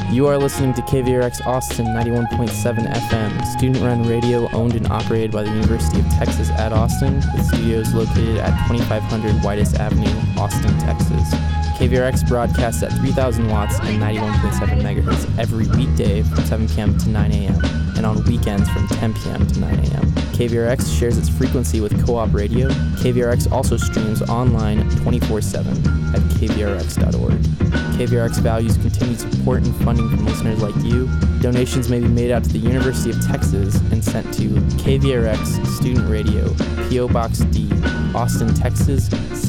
You are listening to KVRX Austin 91.7 FM, student-run radio owned and operated by the University of Texas at Austin, with studios located at 2500 Whitus Avenue, Austin, Texas. KVRX broadcasts at 3,000 watts and 91.7 megahertz every weekday from 7 p.m. to 9 a.m. and on weekends from 10 p.m. to 9 a.m. KVRX shares its frequency with Co-op Radio. KVRX also streams online 24/7 at kvrx.org. KVRX values continued support and funding from listeners like you. Donations may be made out to the University of Texas and sent to KVRX Student Radio, P.O. Box D, Austin, Texas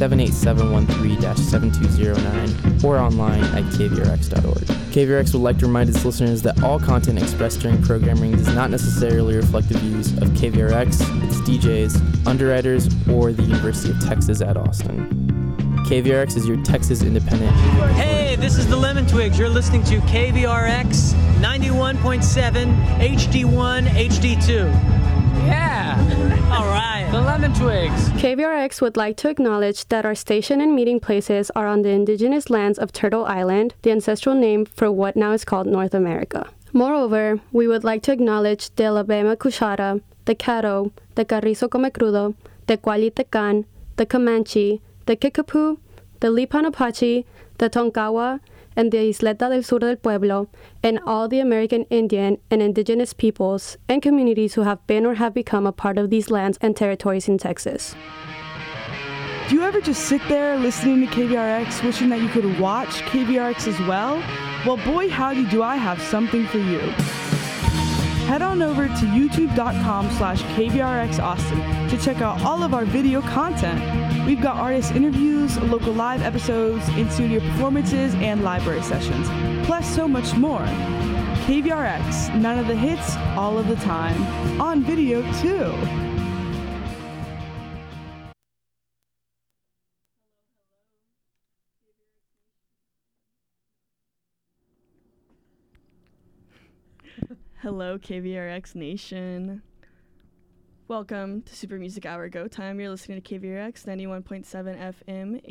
78713-7209, or online at kvrx.org. KVRX would like to remind its listeners that all content expressed during programming does not necessarily reflect the views of KVRX, its DJs, underwriters, or the University of Texas at Austin. KVRX is your Texas independent. Hey, this is the Lemon Twigs. You're listening to KVRX 91.7 HD1 HD2. Yeah! All right. The Lemon Twigs. KVRX would like to acknowledge that our station and meeting places are on the indigenous lands of Turtle Island, the ancestral name for what now is called North America. Moreover, we would like to acknowledge the Alabama Cuchara, the Caddo, the Carrizo Come Crudo, the Cualitecan, the Comanche, the Kickapoo, the Lipan Apache, the Tonkawa, and the Isleta del Sur del Pueblo, and all the American Indian and indigenous peoples and communities who have been or have become a part of these lands and territories in Texas. Do you ever just sit there listening to KVRX, wishing that you could watch KVRX as well? Well, boy, howdy do I have something for you. Head on over to youtube.com/KVRX Austin to check out all of our video content. We've got artist interviews, local live episodes, in-studio performances, and library sessions, plus so much more. KVRX, none of the hits, all of the time. On video, too. Hello, KVRX Nation. Welcome to Super Music Hour Go Time. You're listening to KVRX 91.7 FM.